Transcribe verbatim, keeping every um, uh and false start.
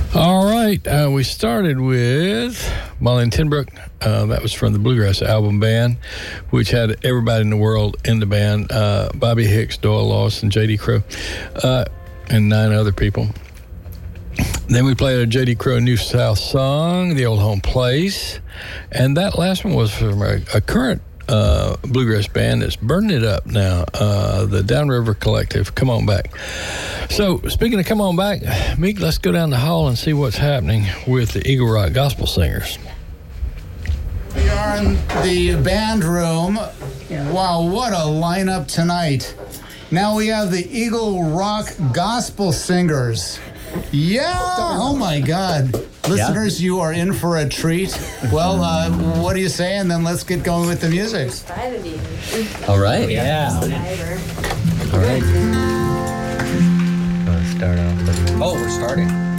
All right, uh, we started with Molly and Tenbrook. Uh, that was from the Bluegrass Album Band, which had everybody in the world in the band. Uh, Bobby Hicks, Doyle Lawson, J D Crowe, uh, and nine other people. Then we played a J D Crowe New South song, The Old Home Place. And that last one was from a, a current uh, bluegrass band that's burning it up now, uh, the Downriver Collective. Come On Back. So, speaking of Come On Back, Meek, let's go down the hall and see what's happening with the Eagle Rock Gospel Singers. We are in the band room. Wow, what a lineup tonight. Now we have the Eagle Rock Gospel Singers. Yeah, oh my God. Listeners, you are in for a treat. Well, uh, what do you say? And then let's get going with the music. All right. Yeah. All right. Let's start off with... Oh, we're starting.